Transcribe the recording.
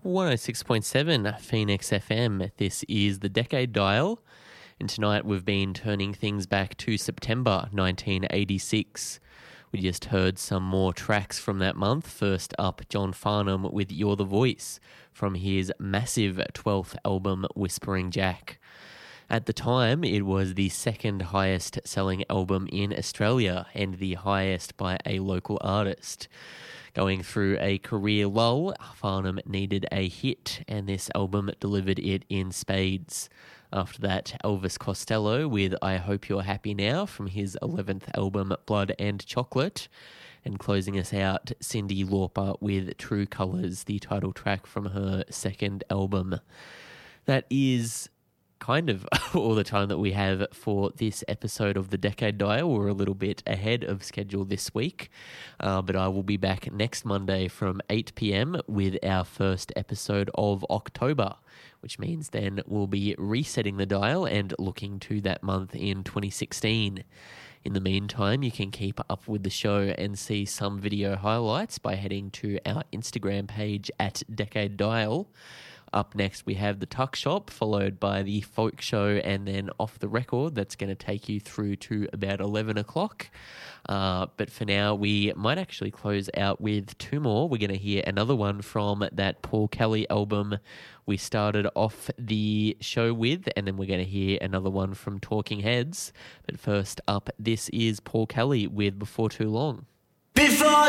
106.7 Phoenix FM. This is the Decade Dial, and tonight we've been turning things back to September 1986. We just heard some more tracks from that month. First up, John Farnham with You're the Voice from his massive 12th album, Whispering Jack. At the time, it was the second highest selling album in Australia and the highest by a local artist. Going through a career lull, Farnham needed a hit, and this album delivered it in spades. After that, Elvis Costello with I Hope You're Happy Now from his 11th album, Blood and Chocolate. And closing us out, Cyndi Lauper with True Colours, the title track from her second album. That is kind of all the time that we have for this episode of the Decade Dial. We're a little bit ahead of schedule this week, but I will be back next Monday from 8 p.m. with our first episode of October, which means then we'll be resetting the dial and looking to that month in 2016. In the meantime, you can keep up with the show and see some video highlights by heading to our Instagram page at Decade Dial. Up next, we have the Tuck Shop, followed by the Folk Show, and then Off the Record. That's going to take you through to about 11 o'clock. But for now, we might actually close out with two more. We're going to hear another one from that Paul Kelly album we started off the show with, and then we're going to hear another one from Talking Heads. But first up, this is Paul Kelly with Before Too Long. Before